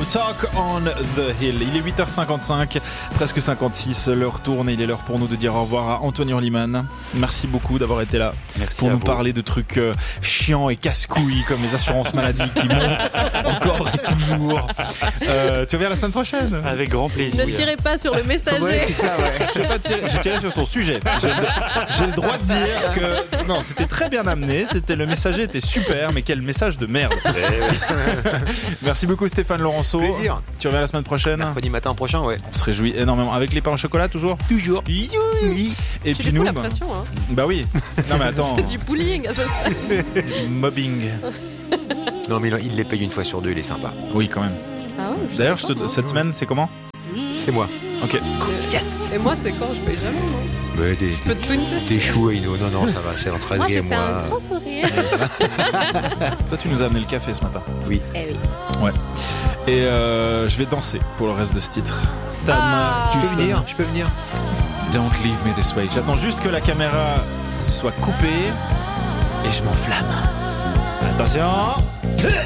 Talk on the Hill. Il est 8h55, presque 56. L'heure tourne et il est l'heure pour nous de dire au revoir à Antoine Hurliman. Merci beaucoup d'avoir été là. Merci pour à nous vous. parler de trucs chiants et casse-couilles comme les assurances maladie qui montent encore et toujours. Tu reviens la semaine prochaine. Avec grand plaisir. Ne tirez pas sur le messager. Ouais, c'est ça, ouais. J'ai tiré sur son sujet. J'ai le droit de dire que non, c'était très bien amené. Le messager était super, mais quel message de merde. Merci beaucoup Stéphane Laurenceau. Plaisir. Tu reviens la semaine prochaine. Mercredi matin prochain, ouais. On se réjouit énormément avec les pains au chocolat toujours. Toujours. Oui. Et Tu puis lui fous nous, la pression, hein. bah oui. Non mais attends, C'est du bullying à ce stade. mobbing. Non, mais il les paye une fois sur deux, il est sympa. Oui quand même. Ah ouais, je D'ailleurs, sais pas, cette semaine, c'est comment? C'est moi. Ok. Yes. Et moi, c'est quand je paye jamais, moi. Mais Je peux te twin tester. t'es chou, Aino. Non, ça va, c'est entre Moi, Adrien j'ai et fait moi. un grand sourire. Toi, tu nous as amené le café ce matin. Oui. Eh oui. Ouais. Et je vais danser pour le reste de ce titre. Ah. Tam Je peux Houston. venir, je peux venir. Don't leave me this way. J'attends juste que la caméra soit coupée et je m'enflamme. Attention.